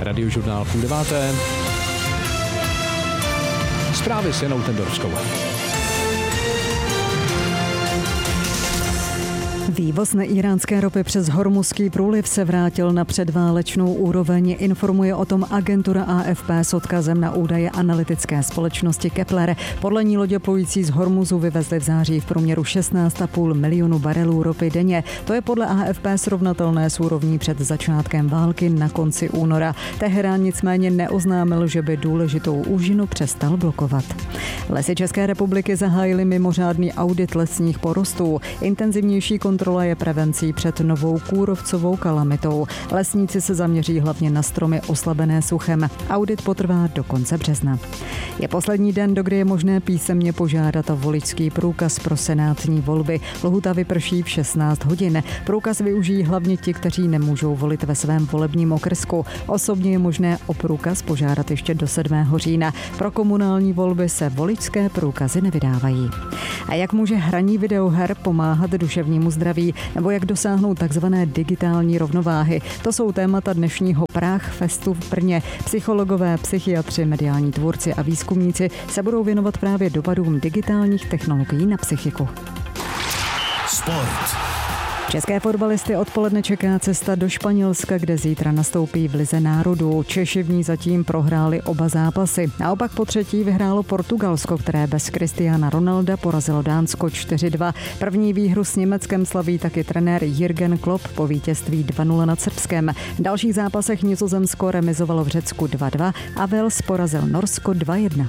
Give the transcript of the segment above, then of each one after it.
Radiožurnál 8:30. Zprávy s Janou Tendorskou. Vývoz neíránské ropy přes Hormuzský průliv se vrátil na předválečnou úroveň, informuje o tom agentura AFP s odkazem na údaje analytické společnosti Kepler. Podle ní lodě plující z Hormuzu vyvezly v září v průměru 16,5 milionu barelů ropy denně. To je podle AFP srovnatelné s úrovní před začátkem války na konci února. Teherán nicméně neoznámil, že by důležitou úžinu přestal blokovat. Lesy České republiky zahájily mimořádný audit lesních porostů. Intenzivnější kontrola je prevencí před novou kůrovcovou kalamitou. Lesníci se zaměří hlavně na stromy oslabené suchem. Audit potrvá do konce března. Je poslední den, dokdy je možné písemně požádat o voličský průkaz pro senátní volby. Lhůta vyprší v 16 hodin. Průkaz využijí hlavně ti, kteří nemůžou volit ve svém volebním okrsku. Osobně je možné o průkaz požádat ještě do 7. října. Pro komunální volby se voličské průkazy nevydávají. A jak může hraní videoher pomáhat duševnímu zdraví, nebo jak dosáhnout takzvané digitální rovnováhy? To jsou témata dnešního Prague Festu v Brně. Psychologové, psychiatři, mediální tvůrci a výzkumníci se budou věnovat právě dopadům digitálních technologií na psychiku. Sport. České fotbalisty odpoledne čeká cesta do Španělska, kde zítra nastoupí v Lize národů. Češi v ní zatím prohráli oba zápasy. Naopak po třetí vyhrálo Portugalsko, které bez Cristiana Ronalda porazilo Dánsko 4-2. První výhru s Německem slaví taky trenér Jürgen Klopp po vítězství 2-0 nad Srbskem. V dalších zápasech Nizozemsko remizovalo v Řecku 2-2 a Wales porazil Norsko 2-1.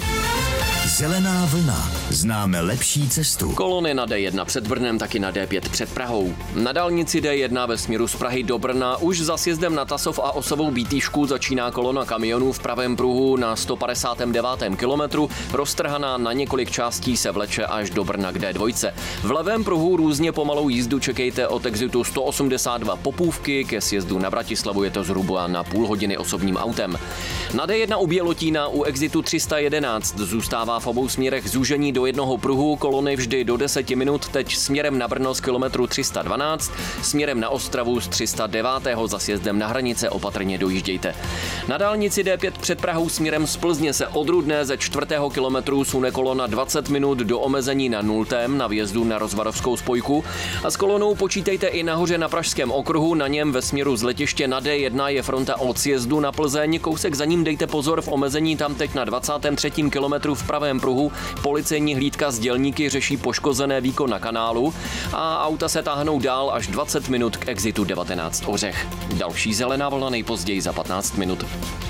Zelená vlna. Známe lepší cestu. Kolony na D1 před Brnem, taky na D5 před Prahou. Na dálnici D1 ve směru z Prahy do Brna už za sjezdem na Tasov a Osovou Bítýšku začíná kolona kamionů v pravém pruhu na 159. kilometru. Roztrhaná na několik částí se vleče až do Brna k D2. V levém pruhu různě pomalou jízdu čekejte od exitu 182 Popůvky, ke sjezdu na Bratislavu je to zhruba na půl hodiny osobním autem. Na D1 u Bělotína u exitu 311 zůstává v obou směrech zúžení do jednoho pruhu, kolony vždy do 10 minut, teď směrem na Brno z kilometru 312, směrem na Ostravu z 309. za sjezdem na hranice opatrně dojíždějte. Na dálnici D5 před Prahou směrem z Plzně se od Rudné ze 4. kilometru sune kolona 20 minut do omezení na 0. na vjezdu na Rozvarovskou spojku a s kolonou počítejte i nahoře na Pražském okruhu, na něm ve směru z letiště na D1 je fronta od sjezdu na Plzeň, kousek za ním dejte pozor v omezení tam teď na 23. kilometru v pravém pruhu. Policejní hlídka s dělníky řeší poškozené víko na kanálu a auta se táhnou dál až 20 minut k exitu 19 Ořech. Další zelená vlna nejpozději za 15 minut.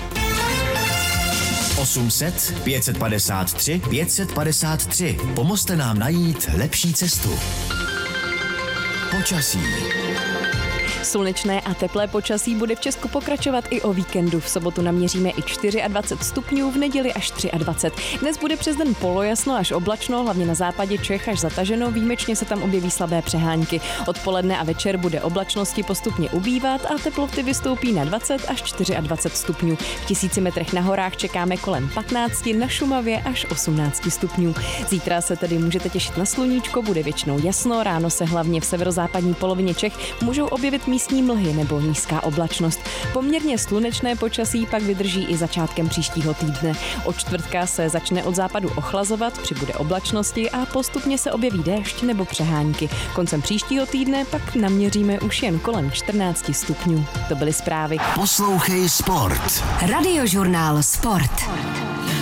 800 553 553. Pomozte nám najít lepší cestu. Počasí. Slunečné a teplé počasí bude v Česku pokračovat i o víkendu. V sobotu naměříme i 24 stupňů, v neděli až 23. Dnes bude přes den polojasno až oblačno, hlavně na západě Čech až zataženo, výjimečně se tam objeví slabé přehánky. Odpoledne a večer bude oblačnosti postupně ubývat a teploty vystoupí na 20 až 24 stupňů. V 1000 metrech na horách čekáme kolem 15, na Šumavě až 18 stupňů. Zítra se tedy můžete těšit na sluníčko, bude většinou jasno, ráno se hlavně v severozápadní polovině Čech můžou objevit místní mlhy nebo nízká oblačnost. Poměrně slunečné počasí pak vydrží i začátkem příštího týdne. Od čtvrtka se začne od západu ochlazovat, přibude oblačnosti a postupně se objeví déšť nebo přehánky. Koncem příštího týdne pak naměříme už jen kolem 14 stupňů. To byly zprávy. Poslouchej Sport. Radiožurnál Sport.